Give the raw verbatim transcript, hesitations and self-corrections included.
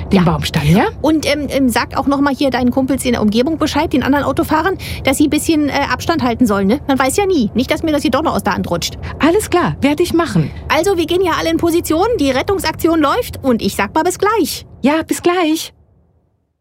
den Ja. Baumstamm, ja? Und ähm, ähm, sag auch nochmal hier deinen Kumpels in der Umgebung Bescheid, den anderen Autofahrern, dass sie ein bisschen äh, Abstand halten sollen, ne? Man weiß ja nie. Nicht, dass mir das hier doch noch aus der Hand rutscht. Alles klar, werde ich machen. Also, wir gehen ja alle in Position, die Rettungsaktion läuft und ich sag mal bis gleich. Ja, bis gleich.